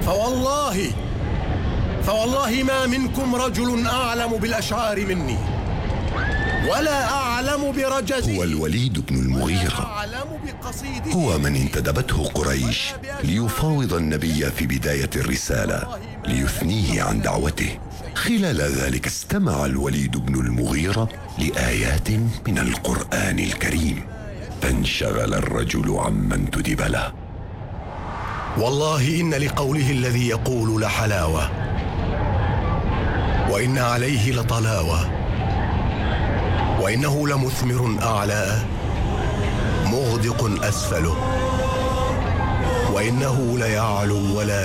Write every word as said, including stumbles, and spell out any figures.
فوالله فوالله ما منكم رجل أعلم بالأشعار مني ولا أعلم برجزه. هو الوليد بن المغيرة، هو من انتدبته قريش ليفاوض النبي في بداية الرسالة ليثنيه عن دعوته. خلال ذلك استمع الوليد بن المغيرة لآيات من القرآن الكريم، فانشغل الرجل عمن انتدب له. والله إن لقوله الذي يقول لحلاوة، وإن عليه لطلاوة، وإنه لمثمر أعلى مغدق أسفله، وإنه ليعلو ولا